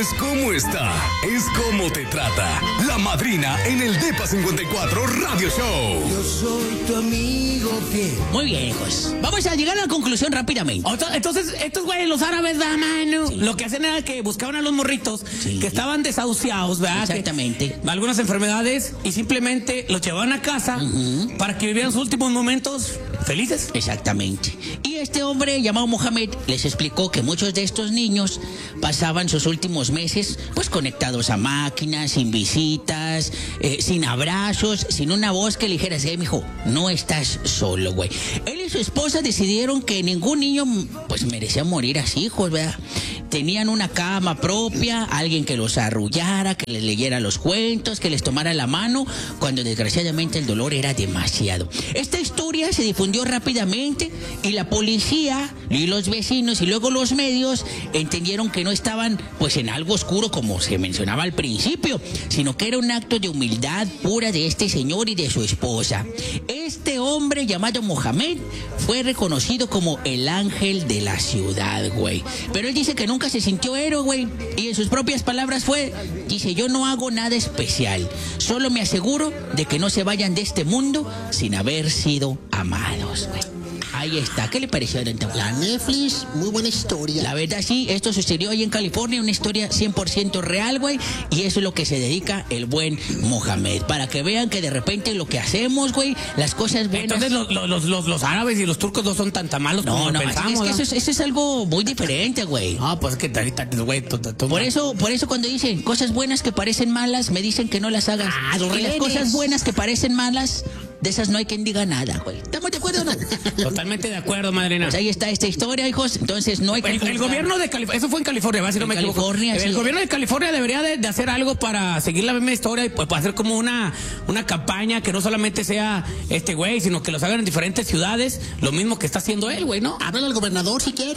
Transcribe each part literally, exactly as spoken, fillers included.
es como está, es como te trata. La madrina en el Depa cincuenta y cuatro Radio Show. Yo soy tu amigo fiel. Muy bien, hijos. Vamos a llegar a la conclusión rápidamente. Entonces, estos güeyes, los árabes, da mano, sí. Lo que hacen era que buscaban a los morritos, sí, que estaban desahuciados, ¿verdad? Exactamente. Que, algunas enfermedades, y simplemente los llevaban a casa uh-huh. para que vivieran sus últimos momentos felices. Exactamente. Y este hombre llamado Mohamed les explicó que muchos de estos niños pasaban sus últimos meses pues conectados a máquinas, sin visitas, eh, sin abrazos, sin una voz que le dijera, hey, mijo, no estás solo, güey. Él y su esposa decidieron que ningún niño pues merecía morir así, hijos, ¿verdad? Tenían una cama propia, alguien que los arrullara, que les leyera los cuentos, que les tomara la mano, cuando desgraciadamente el dolor era demasiado. Esta historia se difundió rápidamente y la policía y los vecinos y luego los medios entendieron que no estaban pues en algo oscuro como se mencionaba al principio, sino que era un acto de humildad pura de este señor y de su esposa. Este hombre llamado Mohamed fue reconocido como el ángel de la ciudad, güey. Pero él dice que nunca se sintió héroe, güey. Y en sus propias palabras fue, dice, yo no hago nada especial. Solo me aseguro de que no se vayan de este mundo sin haber sido amados, güey. Ahí está. ¿Qué le pareció a Don Tavo? La Netflix, muy buena historia. La verdad, sí, esto sucedió ahí en California, una historia cien por ciento real, güey, y eso es lo que se dedica el buen Mohamed, para que vean que de repente lo que hacemos, güey, las cosas buenas... Entonces los, los, los, los árabes y los turcos no son tan, tan malos no, como no, pensamos. Es que ¿no? eso, es, eso es algo muy diferente, güey. No, pues es que ahorita, güey, por eso, por eso cuando dicen cosas buenas que parecen malas, me dicen que no las hagas. Ah, y las cosas buenas que parecen malas, de esas no hay quien diga nada, güey. ¿Estamos de acuerdo o no? Totalmente de acuerdo, madrina. Pues ahí está esta historia, hijos. Entonces no hay que... El, el gobierno de California, eso fue en California, ¿va? Si no me equivoco. California, el sí. gobierno de California debería de, de hacer algo para seguir la misma historia y pues para hacer como una, una campaña que no solamente sea este güey, sino que los hagan en diferentes ciudades, lo mismo que está haciendo él, güey, ¿no? Háblale al gobernador si quiere.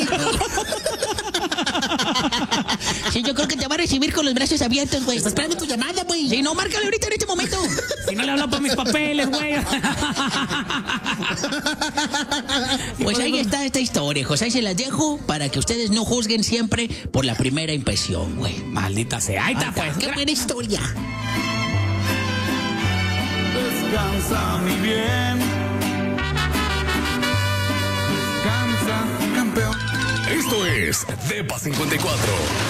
Sí, yo creo que te va a recibir con los brazos abiertos, güey. Está esperando tu llamada, güey. Sí, no, márcale ahorita en este momento. Si no le hablo por mis papeles, güey. Pues ahí está esta historia, José. Ahí se las dejo para que ustedes no juzguen siempre por la primera impresión, güey. Maldita sea. Ahí está, pues. Qué buena historia. Descansa, mi bien. Descansa, campeón. Esto es Depa cincuenta y cuatro.